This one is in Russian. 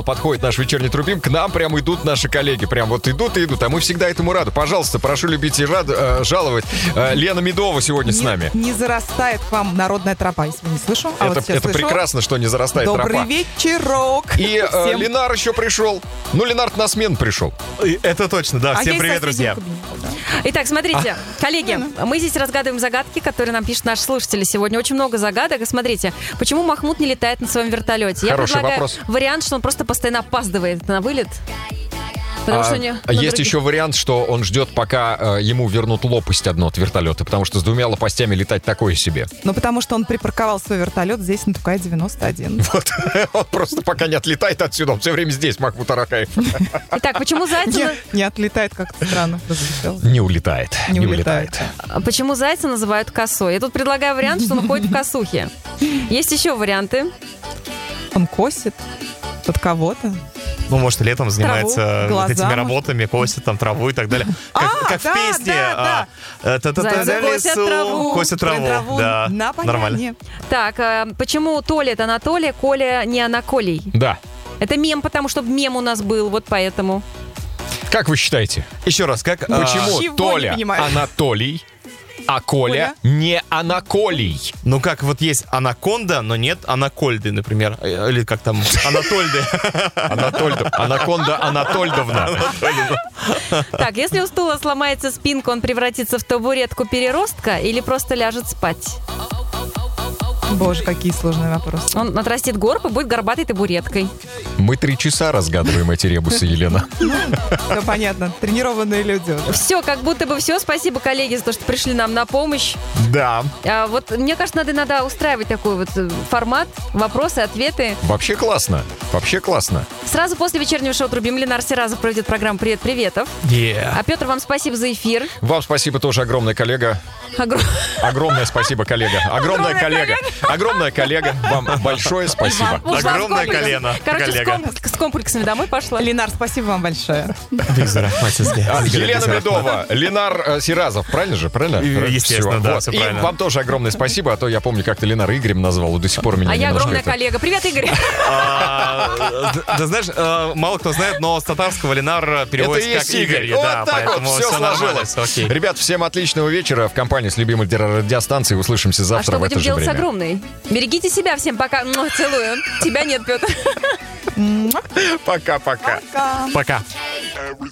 подходит наш вечерний Трубим, к нам прям идут наши коллеги. Прям вот идут и идут, а мы всегда этому рады. Пожалуйста, прошу любить и жаловать. Лена Медова сегодня с нами. Не зарастает к вам народная тропа, если не слышу. Это прекрасно, что не зарастает тропа. Добрый вечерок. И Ленар еще пришел. Ну, Ленар на смену пришел. Это точно, да. Всем привет, друзья. Итак, смотрите, коллеги, мы здесь разгадываем загадки, которые нам пишут наши слушатели сегодня. Очень много загадок. И смотрите, почему Махмуд не летает на своем вертолете? Я предлагаю вариант, что он просто постоянно опаздывает на вылет. Есть еще вариант, что он ждет, пока ему вернут лопасть одну от вертолета, потому что с двумя лопастями летать такое себе. Ну, потому что он припарковал свой вертолет здесь, на Тукай 91. Вот, он просто пока не отлетает отсюда, он все время здесь, Махмуд Аракаев. Итак, почему Зайцева... Не отлетает, как-то странно прозвучало. Не улетает. Почему Зайца называют косой? Я тут предлагаю вариант, что он ходит в косухе. Есть еще варианты. Он косит под кого-то. Ну, может, летом занимается этими работами, косит там траву и так далее. Как в песне. Косят траву. Да, нормально. Так, почему Толя это Анатолий, Коля не Анаколий? Да. Это мем, потому что мем у нас был, вот поэтому. Как вы считаете? Еще раз, как? Почему Толя Анатолий, а Коля не Анаколий? Ну, как вот есть анаконда, но нет анакольды, например. Или как там, Анатольды. Анаконда Анатольдовна. Так, если у стула сломается спинка, он превратится в табуретку-переростка или просто ляжет спать? Боже, какие сложные вопросы. Он отрастит горб и будет горбатой табуреткой. Мы 3 часа разгадываем эти ребусы, Елена. Все понятно. Тренированные люди. Все, как будто бы все. Спасибо, коллеги, за то, что пришли нам на помощь. Да. Вот мне кажется, надо устраивать такой вот формат. Вопросы, ответы. Вообще классно. Сразу после вечернего шоу Трубим Ленар Сиразов проведет программу «Привет, приветов». А Петр, вам спасибо за эфир. Вам спасибо тоже, огромное, коллега. Огромное спасибо, коллега. Огромное коллега. Вам большое спасибо. Огромное колено. Короче, с комплексами домой пошла. Ленар, спасибо вам большое. Елена Медова, Ленар Сиразов. Правильно же? Естественно, да, все И правильно. вам тоже огромное спасибо, а то я помню, как ты Ленар Игорем назвал, до сих пор меня я огромная коллега. Привет, Игорь. Да знаешь, мало кто знает, но с татарского Ленар переводится как Игорь. Вот так вот все сложилось. Ребят, всем отличного вечера в компании с любимой радиостанцией. Услышимся завтра в это же время. А что будем делать с огромной? Берегите себя всем, пока. Целую. Тебя нет, Петр. Пока-пока. Пока.